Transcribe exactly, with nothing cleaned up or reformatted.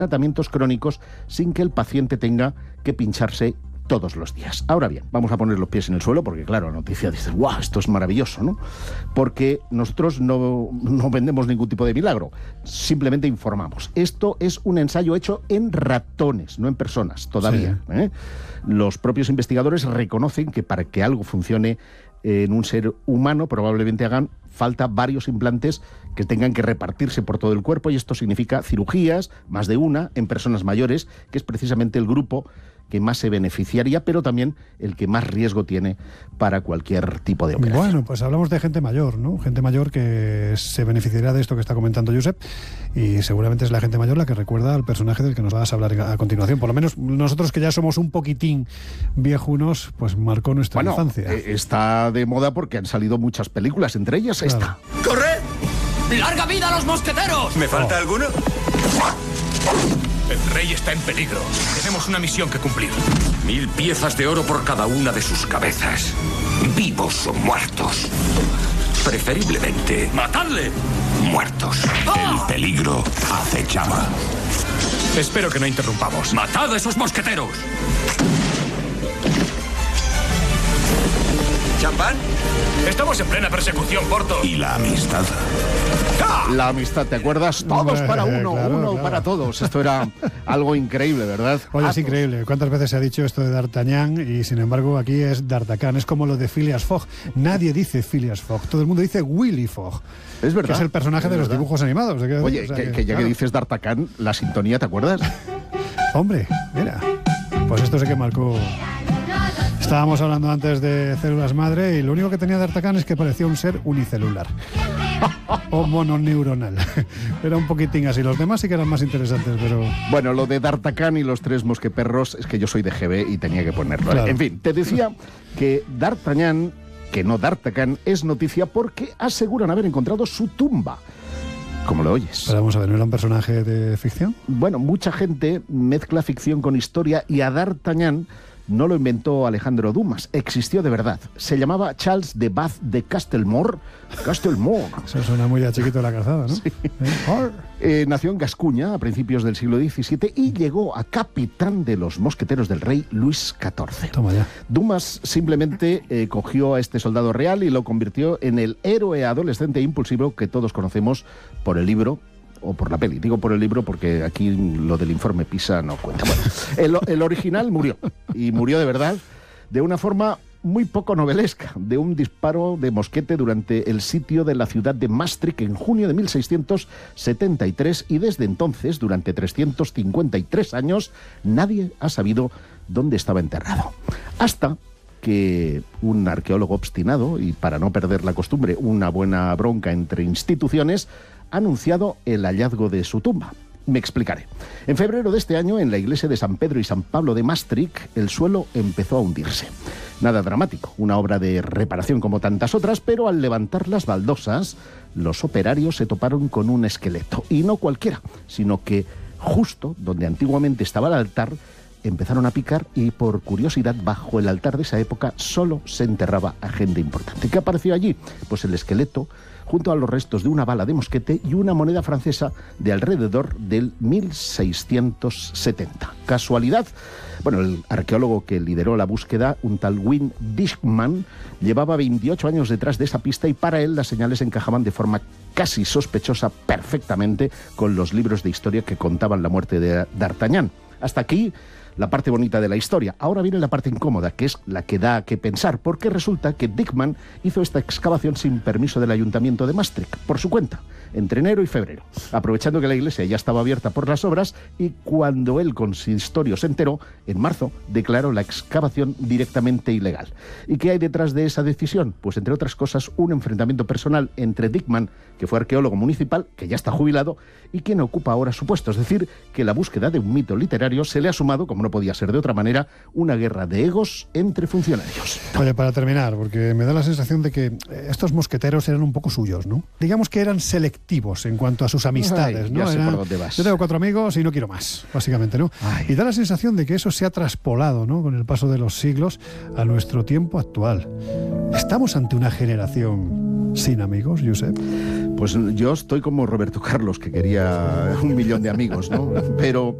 tratamientos crónicos sin que el paciente tenga que pincharse todos los días. Ahora bien, vamos a poner los pies en el suelo porque, claro, la noticia dice, ¡guau! Esto es maravilloso, ¿no? Porque nosotros no, no vendemos ningún tipo de milagro, simplemente informamos. Esto es un ensayo hecho en ratones, no en personas, todavía. Sí. ¿eh? Los propios investigadores reconocen que para que algo funcione en un ser humano probablemente hagan falta varios implantes que tengan que repartirse por todo el cuerpo, y esto significa cirugías, más de una, en personas mayores, que es precisamente el grupo que más se beneficiaría, pero también el que más riesgo tiene para cualquier tipo de operación. Bueno, pues hablamos de gente mayor, ¿no? Gente mayor que se beneficiará de esto que está comentando Josep, y seguramente es la gente mayor la que recuerda al personaje del que nos vas a hablar a continuación. Por lo menos nosotros, que ya somos un poquitín viejunos, pues marcó nuestra bueno, infancia. Eh, está de moda porque han salido muchas películas, entre ellas claro. esta. ¡Corre! ¡Larga vida a los mosqueteros! ¿Me falta oh. alguno? El rey está en peligro. Tenemos una misión que cumplir. Mil piezas de oro por cada una de sus cabezas. Vivos o muertos. Preferiblemente... ¡Matadle! Muertos. ¡Ah! El peligro acechaba. Espero que no interrumpamos. ¡Matad a esos mosqueteros! ¿Champán? Estamos en plena persecución, Porto. Y la amistad. La amistad, ¿te acuerdas? Todos para uno, claro, uno claro. para todos. Esto era algo increíble, ¿verdad? Oye, ah, es increíble. ¿Cuántas veces se ha dicho esto de D'Artagnan y sin embargo aquí es D'Artagnan? Es como lo de Phileas Fogg. Nadie dice Phileas Fogg. Todo el mundo dice Willy Fogg. Es verdad. Que es el personaje es de los verdad. dibujos animados. Oye, o sea, que, que, que ya claro. que dices D'Artagnan, la sintonía, ¿te acuerdas? Hombre, mira. Pues esto sí que marcó... Estábamos hablando antes de células madre y lo único que tenía D'Artagnan es que parecía un ser unicelular. O mononeuronal. Era un poquitín así. Los demás sí que eran más interesantes, pero... Bueno, lo de D'Artagnan y los tres mosqueperros es que yo soy de G B y tenía que ponerlo. Claro. En fin, te decía que D'Artagnan, que no D'Artagnan, es noticia porque aseguran haber encontrado su tumba. ¿Cómo lo oyes? Pero vamos a ver, ¿no era un personaje de ficción? Bueno, mucha gente mezcla ficción con historia y a D'Artagnan no lo inventó Alejandro Dumas, existió de verdad. Se llamaba Charles de Bath de Castelmore. Castelmore. Eso suena muy a chiquito de la calzada, ¿no? Sí. ¿Eh? Eh, nació en Gascuña a principios del siglo diecisiete y llegó a capitán de los mosqueteros del rey Luis catorce. Toma ya. Dumas simplemente eh, cogió a este soldado real y lo convirtió en el héroe adolescente impulsivo que todos conocemos por el libro o por la peli. Digo por el libro porque aquí lo del informe PISA no cuenta. Bueno, el, el original murió, y murió de verdad, de una forma muy poco novelesca, de un disparo de mosquete durante el sitio de la ciudad de Maastricht en junio de mil seiscientos setenta y tres, y desde entonces, durante trescientos cincuenta y tres años, nadie ha sabido dónde estaba enterrado. Hasta que un arqueólogo obstinado, y para no perder la costumbre, una buena bronca entre instituciones, ha anunciado el hallazgo de su tumba. Me explicaré. En febrero de este año, en la iglesia de San Pedro y San Pablo de Maastricht, el suelo empezó a hundirse. Nada dramático, una obra de reparación como tantas otras, pero al levantar las baldosas, los operarios se toparon con un esqueleto. Y no cualquiera, sino que justo donde antiguamente estaba el altar, empezaron a picar y, por curiosidad, bajo el altar de esa época solo se enterraba a gente importante. ¿Qué apareció allí? Pues el esqueleto, junto a los restos de una bala de mosquete y una moneda francesa de alrededor del mil seiscientos setenta. ¿Casualidad? Bueno, el arqueólogo que lideró la búsqueda, un tal Wim Dijkman, llevaba veintiocho años detrás de esa pista y para él las señales encajaban de forma casi sospechosa perfectamente con los libros de historia que contaban la muerte de D'Artagnan. Hasta aquí la parte bonita de la historia. Ahora viene la parte incómoda, que es la que da que pensar, porque resulta que Dijkman hizo esta excavación sin permiso del Ayuntamiento de Maastricht, por su cuenta, entre enero y febrero, aprovechando que la iglesia ya estaba abierta por las obras, y cuando el consistorio se enteró, en marzo declaró la excavación directamente ilegal. ¿Y qué hay detrás de esa decisión? Pues, entre otras cosas, un enfrentamiento personal entre Dijkman, que fue arqueólogo municipal, que ya está jubilado, y quien ocupa ahora su puesto. Es decir, que la búsqueda de un mito literario se le ha sumado, como no podía ser de otra manera, una guerra de egos entre funcionarios. Oye, para terminar, porque me da la sensación de que estos mosqueteros eran un poco suyos, ¿no? Digamos que eran selectivos en cuanto a sus amistades, Ay, ¿no? ya sé Eran, por dónde vas. Yo tengo cuatro amigos y no quiero más, básicamente, ¿no? Ay. Y da la sensación de que eso se ha traspolado, ¿no?, con el paso de los siglos a nuestro tiempo actual. ¿Estamos ante una generación sin amigos, Josep? Pues yo estoy como Roberto Carlos, que quería un millón de amigos, ¿no? Pero